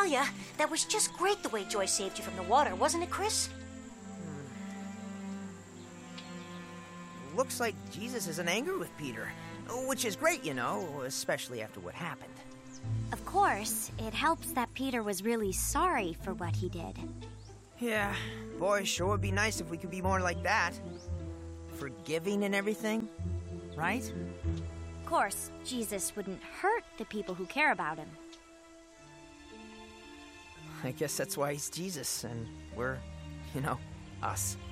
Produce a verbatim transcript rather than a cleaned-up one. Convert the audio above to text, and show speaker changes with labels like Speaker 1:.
Speaker 1: ya, that was just great the way Joy saved you from the water, wasn't it, Chris?
Speaker 2: Looks like Jesus is in anger with Peter, which is great, you know, especially after what happened.
Speaker 3: Of course, it helps that Peter was really sorry for what he did.
Speaker 2: Yeah, boy, sure would be nice if we could be more like that. Forgiving and everything, right?
Speaker 3: Of course, Jesus wouldn't hurt the people who care about him.
Speaker 2: I guess that's why he's Jesus, and we're, you know, us.